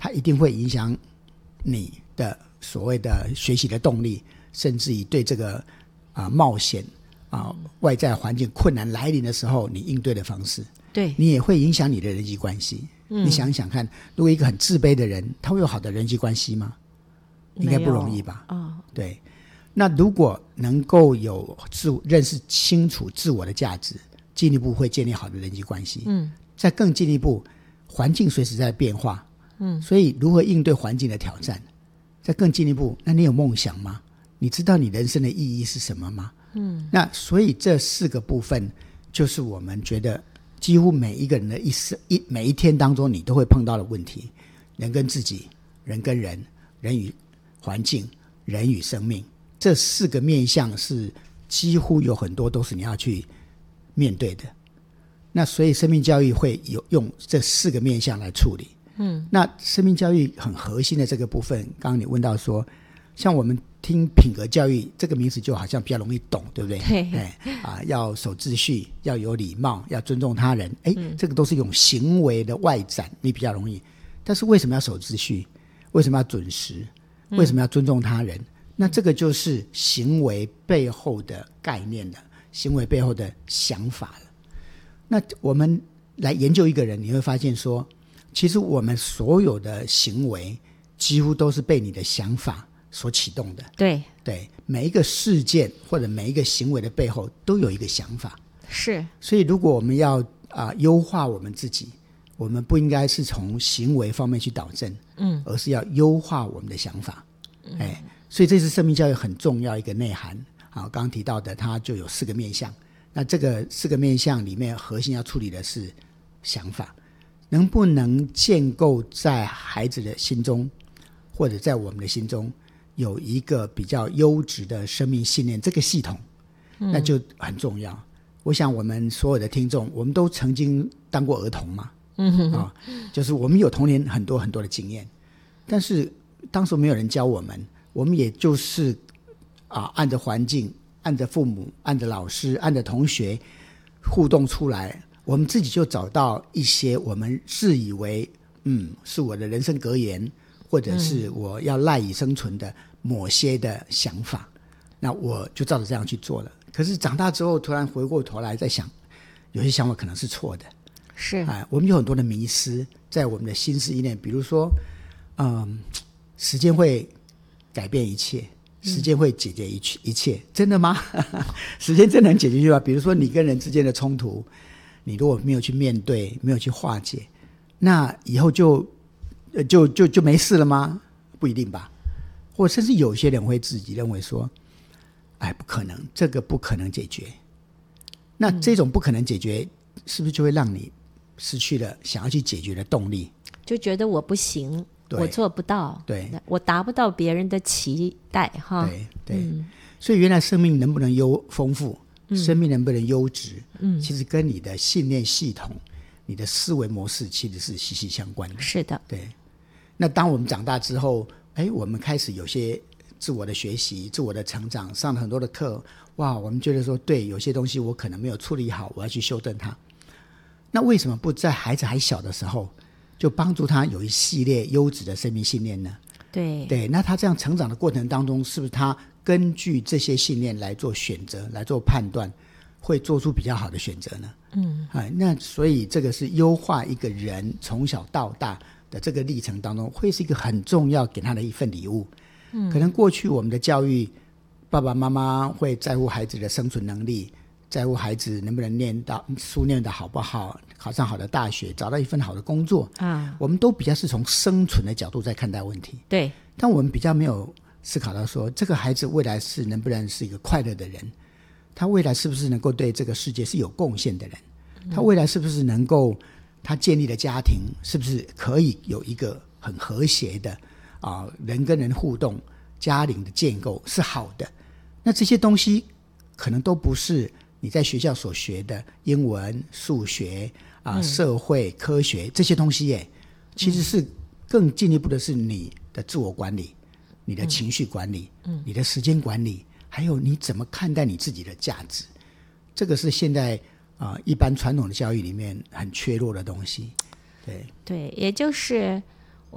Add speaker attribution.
Speaker 1: 它一定会影响你的所谓的学习的动力，甚至于对这个冒险外在环境困难来临的时候你应对的方式。
Speaker 2: 对，
Speaker 1: 你也会影响你的人际关系。你想想看，如果一个很自卑的人，他会有好的人际关系吗？应该不容易吧。对。那如果能够有认识清楚自我的价值，进一步会建立好的人际关系。再更进一步，环境随时在变化。所以如何应对环境的挑战？再更进一步，那你有梦想吗？你知道你人生的意义是什么吗？那所以这4个部分就是我们觉得几乎每一个人的每一天当中你都会碰到的问题。人跟自己，人跟人，人与环境，人与生命，这4个面向是几乎有很多都是你要去面对的。那所以生命教育会用这4个面向来处理。那生命教育很核心的这个部分，刚刚你问到说，像我们听品格教育这个名词就好像比较容易懂，对不对？
Speaker 2: 对。
Speaker 1: 要守秩序，要有礼貌，要尊重他人。这个都是一种行为的外展，你比较容易。但是为什么要守秩序？为什么要准时？为什么要尊重他人？那这个就是行为背后的概念了，行为背后的想法了。那我们来研究一个人，你会发现说，其实我们所有的行为几乎都是被你的想法所启动的。
Speaker 2: 对，
Speaker 1: 每一个事件或者每一个行为的背后都有一个想法。
Speaker 2: 是。所
Speaker 1: 以如果我们要优化我们自己，我们不应该是从行为方面去导正，而是要优化我们的想法。所以这是生命教育很重要一个内涵。刚刚提到的它就有4个面向。那这个4个面向里面核心要处理的是想法，能不能建构在孩子的心中或者在我们的心中有一个比较优质的生命信念，这个系统那就很重要。我想我们所有的听众，我们都曾经当过儿童嘛，就是我们有童年很多很多的经验，但是当时没有人教我们，我们也就是按着环境，按着父母，按着老师，按着同学互动出来，我们自己就找到一些我们自以为是我的人生格言，或者是我要赖以生存的某些的想法，那我就照着这样去做了。可是长大之后突然回过头来再想，有些想法可能是错的。
Speaker 2: 是。
Speaker 1: 我们有很多的迷思在我们的心思意念，比如说时间会改变一切，时间会解决一切，真的吗？时间真的能解决一切吗？比如说你跟人之间的冲突，你如果没有去面对，没有去化解，那以后就没事了吗？不一定吧。或甚至有些人会自己认为说，不可能，这个不可能解决。那这种不可能解决，是不是就会让你失去了想要去解决的动力？
Speaker 2: 就觉得我不行，我做不到，
Speaker 1: 对，
Speaker 2: 我达不到别人的期待哈。
Speaker 1: 对，所以原来生命能不能丰富，生命能不能优质，其实跟你的信念系统、你的思维模式其实是息息相关的。
Speaker 2: 是的，
Speaker 1: 对。那当我们长大之后，我们开始有些自我的学习、自我的成长，上了很多的课，哇，我们觉得说，对，有些东西我可能没有处理好，我要去修正它。那为什么不在孩子还小的时候就帮助他有一系列优质的生命信念呢？对，那他这样成长的过程当中，是不是他根据这些信念来做选择，来做判断，会做出比较好的选择呢？那所以这个是优化一个人从小到大的这个历程当中，会是一个很重要给他的一份礼物。可能过去我们的教育，爸爸妈妈会在乎孩子的生存能力，在乎孩子能不能念到书念得好不好，考上好的大学，找到一份好的工作我们都比较是从生存的角度在看待问题。
Speaker 2: 对，
Speaker 1: 但我们比较没有思考到说，这个孩子未来是能不能是一个快乐的人，他未来是不是能够对这个世界是有贡献的人，他未来是不是能够他建立的家庭是不是可以有一个很和谐的人跟人互动，家庭的建构是好的。那这些东西可能都不是你在学校所学的英文、数学社会科学这些东西耶，其实是更进一步的是你的自我管理，你的情绪管理，你的时间管理，还有你怎么看待你自己的价值。这个是现在一般传统的教育里面很缺弱的东西。对，
Speaker 2: 也就是